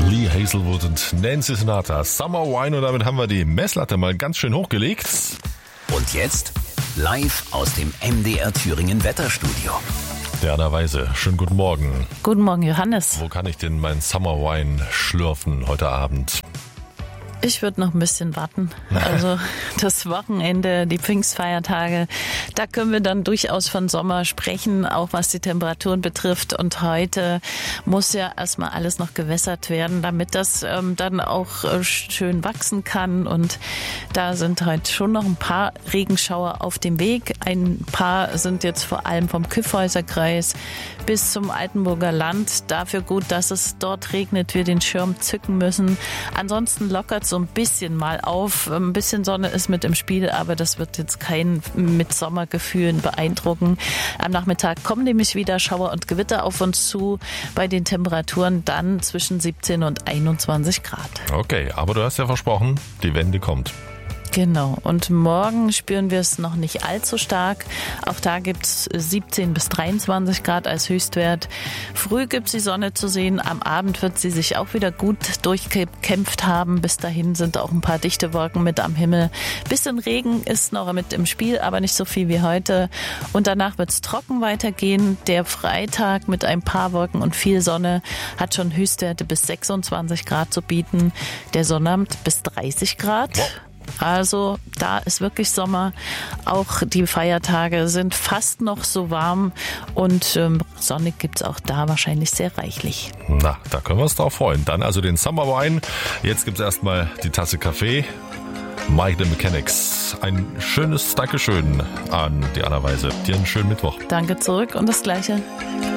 Lee Hazelwood und Nancy Sinatra. Summer Wine, und damit haben wir die Messlatte mal ganz schön hochgelegt. Und jetzt live aus dem MDR Thüringen Wetterstudio. Der Anna Weise, schönen guten Morgen. Guten Morgen, Johannes. Wo kann ich denn meinen Summer Wine schlürfen heute Abend? Ich würde noch ein bisschen warten. Also das Wochenende, die Pfingstfeiertage, da können wir dann durchaus von Sommer sprechen, auch was die Temperaturen betrifft. Und heute muss ja erstmal alles noch gewässert werden, damit das dann auch schön wachsen kann. Und da sind heute schon noch ein paar Regenschauer auf dem Weg. Ein paar sind jetzt vor allem vom Kyffhäuserkreis bis zum Altenburger Land. Dafür gut, dass es dort regnet, wir den Schirm zücken müssen. Ansonsten lockert so ein bisschen mal auf. Ein bisschen Sonne ist mit im Spiel, aber das wird jetzt keinen mit Sommergefühlen beeindrucken. Am Nachmittag kommen nämlich wieder Schauer und Gewitter auf uns zu. Bei den Temperaturen dann zwischen 17 und 21 Grad. Okay, aber du hast ja versprochen, die Wende kommt. Genau. Und morgen spüren wir es noch nicht allzu stark. Auch da gibt es 17 bis 23 Grad als Höchstwert. Früh gibt es die Sonne zu sehen. Am Abend wird sie sich auch wieder gut durchgekämpft haben. Bis dahin sind auch ein paar dichte Wolken mit am Himmel. Bisschen Regen ist noch mit im Spiel, aber nicht so viel wie heute. Und danach wird es trocken weitergehen. Der Freitag mit ein paar Wolken und viel Sonne hat schon Höchstwerte bis 26 Grad zu bieten. Der Sonnabend bis 30 Grad. Wow. Also da ist wirklich Sommer. Auch die Feiertage sind fast noch so warm und sonnig gibt's auch da wahrscheinlich sehr reichlich. Na, da können wir uns drauf freuen. Dann also den Summer Wine. Jetzt gibt's erstmal die Tasse Kaffee. Mike the Mechanics. Ein schönes Dankeschön an die Anna Weise. Dir einen schönen Mittwoch. Danke zurück und das Gleiche.